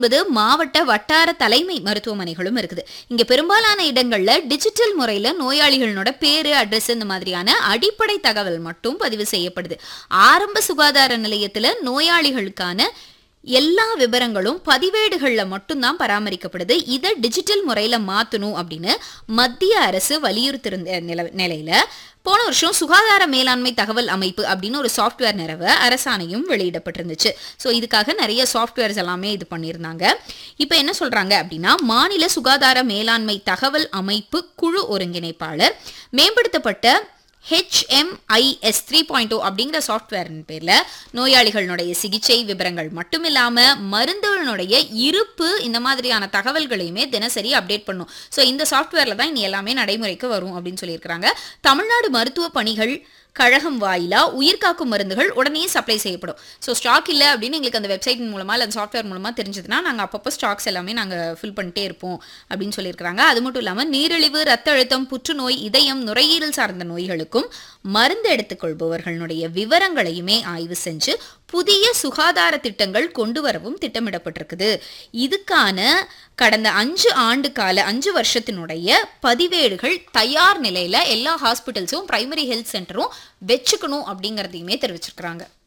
மாவட்ட வட்டார தலைமை மருத்துவமனைகளும் இருக்குது. இங்க பெரும்பாலான இடங்கள்ல டிஜிட்டல் முறையில நோயாளிகளோட பேரு, அட்ரஸ் இந்த மாதிரியான அடிப்படை தகவல் மட்டும் பதிவு செய்யப்படுது. ஆரம்ப சுகாதார நிலையத்துல நோயாளிகளுக்கான எல்லா விவரங்களும் பதிவேடுகள்ல மட்டும்தான் பராமரிக்கப்படுது. இதை டிஜிட்டல் முறையில மாத்தணும் அப்படின்னு மத்திய அரசு வலியுறுத்திருந்த நிலையில போன வருஷம் சுகாதார மேலாண்மை தகவல் அமைப்பு அப்படின்னு ஒரு சாஃப்ட்வேர் நிறுவ அரசாணையும் வெளியிடப்பட்டிருந்துச்சு. ஸோ இதுக்காக நிறைய சாஃப்ட்வேர்ஸ் எல்லாமே இது பண்ணியிருந்தாங்க. இப்போ என்ன சொல்றாங்க அப்படின்னா, மாநில சுகாதார மேலாண்மை தகவல் அமைப்பு குழு ஒருங்கிணைப்பாளர் மேம்படுத்தப்பட்ட HMIS 3.0 அப்படிங்கிற சாஃப்ட்வேரின் பேர்ல நோயாளிகளுடைய சிகிச்சை விவரங்கள் மட்டும் இல்லாம மருந்துகளுடைய இருப்பு இந்த மாதிரியான தகவல்களையுமே தினசரி அப்டேட் பண்ணும். ஸோ இந்த சாஃப்ட்வேர்ல தான் இனி எல்லாமே நடைமுறைக்கு வரும் அப்படின்னு சொல்லியிருக்கிறாங்க. தமிழ்நாடு மருத்துவ பணிகள் கழகம் வாயிலா உயிர்காக்கும் மருந்துகள் உடனே சப்ளை செய்யப்படும். ஸோ ஸ்டாக் இல்லை அப்படின்னு எங்களுக்கு அந்த வெப்சைட் மூலமா இல்லை அந்த சாஃப்ட்வேர் மூலமா தெரிஞ்சதுன்னா நாங்கள் அப்பப்போ ஸ்டாக்ஸ் எல்லாமே நாங்கள் ஃபில் பண்ணிட்டே இருப்போம் அப்படின்னு சொல்லியிருக்கிறாங்க. அது மட்டும் இல்லாமல் நீரிழிவு, ரத்த அழுத்தம், புற்றுநோய், இதயம், நுரையீரல் சார்ந்த நோய்களுக்கும் மருந்து எடுத்துக்கொள்பவர்களுடைய விவரங்களையுமே ஆய்வு செஞ்சு புதிய சுகாதார திட்டங்கள் கொண்டு வரவும் திட்டமிடப்பட்டிருக்குது. இதுக்கான கடந்த 5 வருஷத்தினுடைய பதிவேடுகள் தயார் நிலையில எல்லா ஹாஸ்பிட்டல்ஸும் பிரைமரி ஹெல்த் சென்டரும் வச்சுக்கணும் அப்படிங்கறதையுமே தெரிவிச்சிருக்காங்க.